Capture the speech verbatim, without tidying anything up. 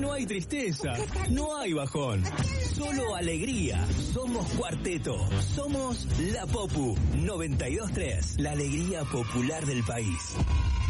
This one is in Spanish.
no hay tristeza, no hay bajón, solo alegría. Somos Cuarteto, somos La Popu noventa y dos punto tres, la alegría popular del país.